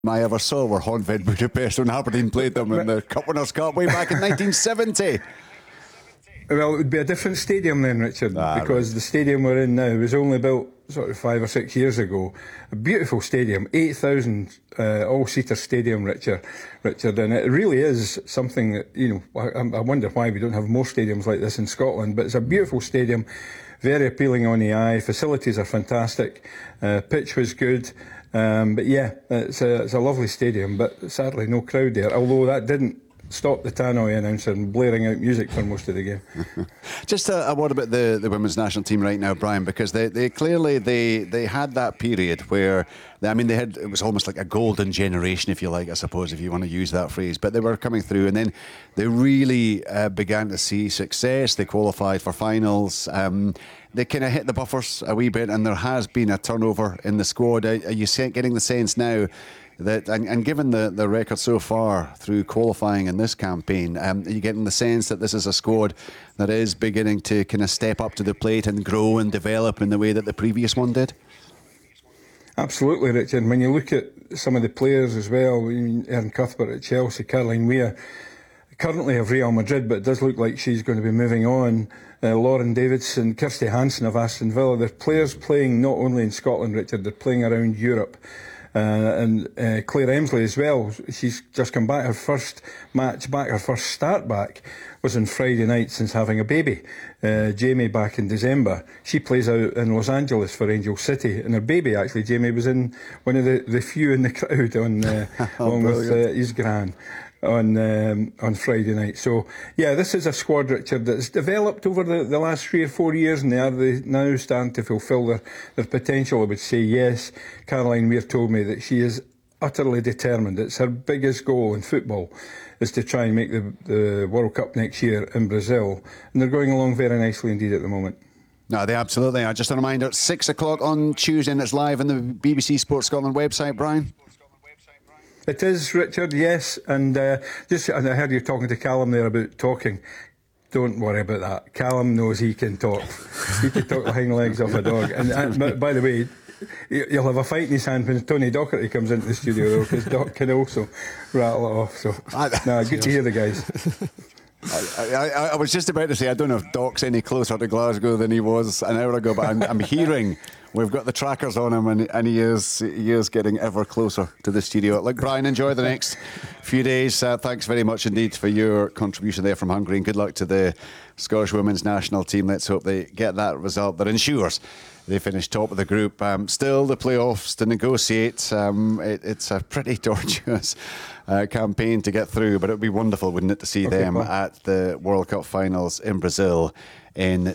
I ever saw were Honved Budapest when Aberdeen played them in the Cup Winners' Cup way back in 1970. Well, it would be a different stadium then, Richard, because right. The stadium we're in now was only built sort of 5 or 6 years ago. A beautiful stadium, 8,000 all-seater stadium, Richard, and it really is something that, you know, I wonder why we don't have more stadiums like this in Scotland, but it's a beautiful stadium, very appealing on the eye, facilities are fantastic, pitch was good, but yeah, it's a lovely stadium, but sadly no crowd there, although that didn't stop the Tannoy announcer and blaring out music for most of the game. Just a word about the women's national team right now, Brian, because they clearly had that period where it was almost like a golden generation, if you like, I suppose, if you want to use that phrase. But they were coming through, and then they really began to see success. They qualified for finals. They kind of hit the buffers a wee bit, and there has been a turnover in the squad. Are you getting the sense now that, and given the record so far through qualifying in this campaign, are you getting the sense that this is a squad that is beginning to kind of step up to the plate and grow and develop in the way that the previous one did? Absolutely, Richard. When you look at some of the players as well, Erin Cuthbert at Chelsea, Caroline Weir, currently of Real Madrid, but it does look like she's going to be moving on. Lauren Davidson, Kirsty Hansen of Aston Villa. There's players playing not only in Scotland, Richard, they're playing around Europe. And Claire Emsley as well. She's just come back. Her first match back, her first start back, was on Friday night since having a baby. Jamie back in December. She plays out in Los Angeles for Angel City, and her baby actually, Jamie, was in one of the few in the crowd on along with his gran on Friday night. So yeah, this is a squad, Richard, that's developed over the last 3 or 4 years, and they now starting to fulfil their potential. I would say yes. Caroline Weir told me that she is utterly determined. It's her biggest goal in football is to try and make the World Cup next year in Brazil, and they're going along very nicely indeed at the moment. No, they absolutely are. Just a reminder, it's 6 o'clock on Tuesday, and it's live on the BBC Sports Scotland website, Brian. It is, Richard, yes, and I heard you talking to Callum there about talking. Don't worry about that. Callum knows he can talk. He can talk the hind legs off a dog. And by the way, you'll have a fight in his hand when Tony Docherty comes into the studio, though, because Doc can also rattle it off. So, good to hear the guys. I was just about to say, I don't know if Doc's any closer to Glasgow than he was an hour ago, but I'm hearing we've got the trackers on him, and he is getting ever closer to the studio. Look, Brian, enjoy the next few days. Thanks very much indeed for your contribution there from Hungary, and good luck to the Scottish women's national team. Let's hope they get that result that ensures they finish top of the group. Still the playoffs to negotiate. It's a pretty tortuous campaign to get through, but it would be wonderful, wouldn't it, to see them at the World Cup finals in Brazil in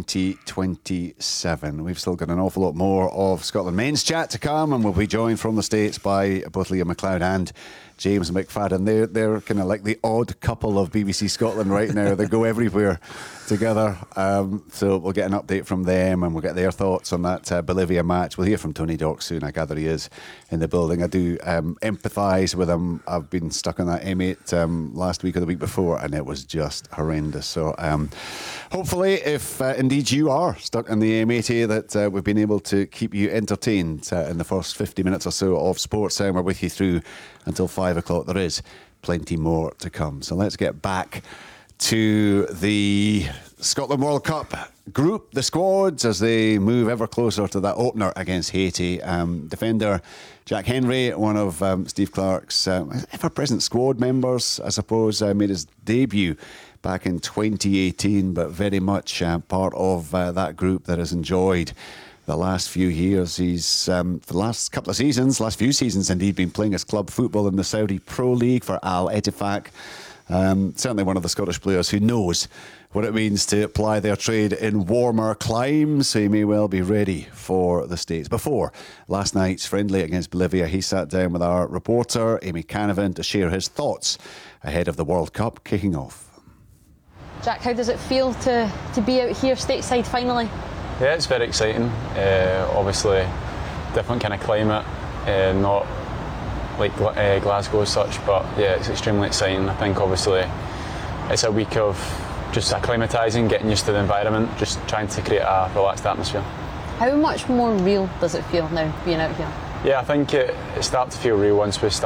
2027. We've still got an awful lot more of Scotland men's chat to come, and we'll be joined from the States by both Leah McLeod and James McFadden. They're kind of like the odd couple of BBC Scotland right now. They go everywhere together. So we'll get an update from them, and we'll get their thoughts on that Bolivia match. We'll hear from Tony Dock soon. I gather he is in the building. I do empathise with him. I've been stuck on that M8 last week or the week before, and it was just horrendous. So hopefully, if indeed you are stuck in the M80, that we've been able to keep you entertained in the first 50 minutes or so of Sports Time. We're with you through until 5 o'clock. There is plenty more to come. So let's get back to the Scotland World Cup group, the squads, as they move ever closer to that opener against Haiti. Defender Jack Henry, one of Steve Clarke's ever-present squad members, I suppose, made his debut back in 2018, but very much part of that group that has enjoyed the last few years. He's, for the last few seasons indeed, been playing his club football in the Saudi Pro League for Al Ettifaq. Certainly one of the Scottish players who knows what it means to apply their trade in warmer climes, so he may well be ready for the States. Before last night's friendly against Bolivia, he sat down with our reporter, Amy Canavan, to share his thoughts ahead of the World Cup kicking off. Jack, how does it feel to be out here stateside finally? Yeah, it's very exciting. Obviously, different kind of climate, not like Glasgow as such, but yeah, it's extremely exciting. I think obviously it's a week of just acclimatising, getting used to the environment, just trying to create a relaxed atmosphere. How much more real does it feel now being out here? Yeah, I think it started to feel real once we started